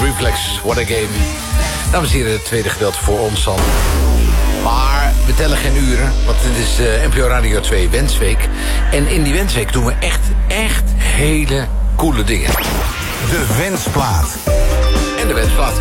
Reflex, what a game. Dames en heren, het tweede gedeelte voor ons dan. Maar we tellen geen uren, want dit is NPO Radio 2 Wensweek. En in die Wensweek doen we echt hele coole dingen. De Wensplaat. En de Wensplaat.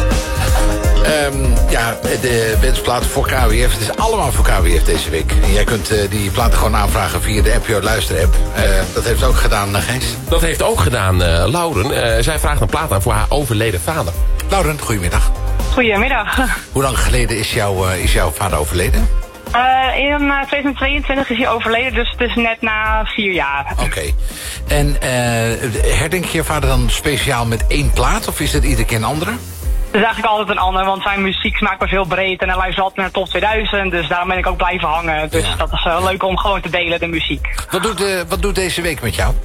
De wensplaat voor KWF. Het is allemaal voor KWF deze week. En jij kunt die platen gewoon aanvragen via de NPO Luister-app. Dat heeft ook gedaan, Gijs. Dat heeft ook gedaan, Lauren. Zij vraagt een plaat aan voor haar overleden vader. Lauren, goedemiddag. Goedemiddag. Hoe lang geleden is jouw vader overleden? In 2022 is hij overleden, dus het is net na 4 jaar. Oké. En herdenk je vader dan speciaal met 1 plaat? Of is het iedere keer een andere? Het is eigenlijk altijd een ander, want zijn muzieksmaak was heel breed en hij luistert altijd naar Top 2000, dus daarom ben ik ook blijven hangen. Dus Ja. dat is leuk om gewoon te delen, de muziek. Wat doet deze week met jou?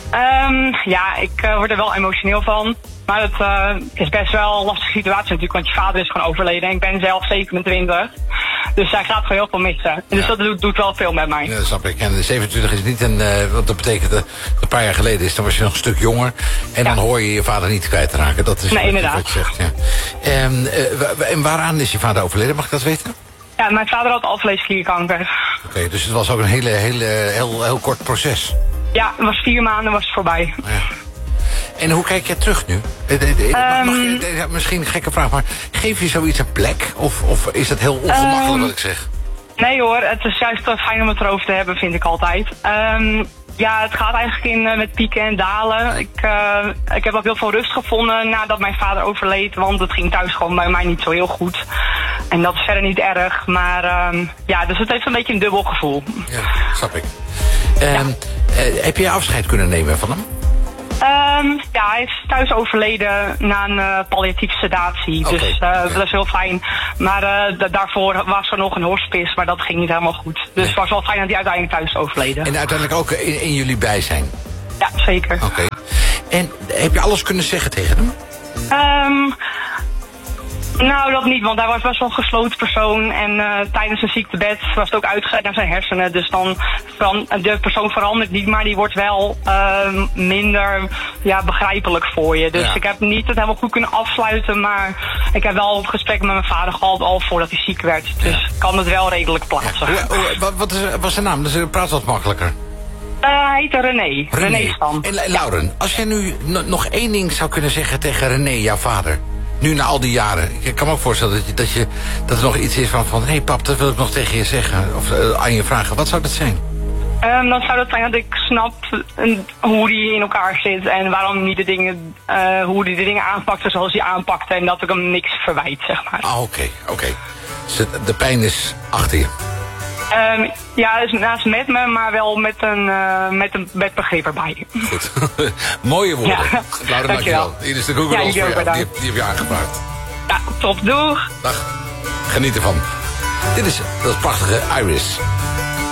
Ik word er wel emotioneel van. Maar het is best wel een lastige situatie natuurlijk, want je vader is gewoon overleden en ik ben zelf 27. Dus hij gaat gewoon heel veel missen. Dus dat doet wel veel met mij. Ja, dat snap ik. En de 27 is niet want dat betekent dat een paar jaar geleden is, dan was je nog een stuk jonger. En dan hoor je je vader niet kwijtraken. Dat is inderdaad. Wat je zegt, ja. En waaraan is je vader overleden, mag ik dat weten? Ja, mijn vader had alvleesklierkanker. Oké, dus het was ook een heel kort proces. Ja, het was 4 maanden was het voorbij. Ja. En hoe kijk jij terug nu? Misschien een gekke vraag, maar geef je zoiets een plek? Of is het heel ongemakkelijk wat ik zeg? Nee hoor, het is juist fijn om het erover te hebben, vind ik altijd. Het gaat eigenlijk met pieken en dalen. Ik heb ook heel veel rust gevonden nadat mijn vader overleed, want het ging thuis gewoon bij mij niet zo heel goed. En dat is verder niet erg, maar dus het heeft een beetje een dubbel gevoel. Ja, snap ik. Heb je afscheid kunnen nemen van hem? Hij is thuis overleden na een palliatieve sedatie. Okay. Dus dat is heel fijn. Maar daarvoor was er nog een hospice, maar dat ging niet helemaal goed. Dus het was wel fijn dat hij uiteindelijk thuis is overleden. En uiteindelijk ook in jullie bijzijn? Ja, zeker. Oké. En heb je alles kunnen zeggen tegen hem? Nou, dat niet, want hij was best wel een gesloten persoon. En tijdens zijn ziektebed was het ook uitgezet naar zijn hersenen. Dus dan de persoon verandert niet, maar die wordt wel minder begrijpelijk voor je. Dus ik heb niet het helemaal goed kunnen afsluiten. Maar ik heb wel het gesprek met mijn vader gehad al voordat hij ziek werd. Dus ik kan het wel redelijk plaatsen. Wat was zijn naam? Dus praat wat makkelijker. Hij heette René. René Stam. En Lauren, als jij nu nog 1 ding zou kunnen zeggen tegen René, jouw vader. Nu na al die jaren. Ik kan me ook voorstellen dat er nog iets is van hé pap, dat wil ik nog tegen je zeggen. Of aan je vragen. Wat zou dat zijn? Dan zou dat zijn dat ik snap hoe die in elkaar zit. En waarom niet hoe die de dingen aanpakte zoals hij aanpakte. En dat ik hem niks verwijt, zeg maar. Ah, oké. Dus de pijn is achter je. Dus naast met me, maar wel met begrip erbij. Goed. Mooie woorden. Ja. Lauren, dankjewel. Hier is de Google voor jou. Die heb je aangevraagd. Ja, top. Doeg. Dag. Geniet ervan. Dat is prachtige Iris.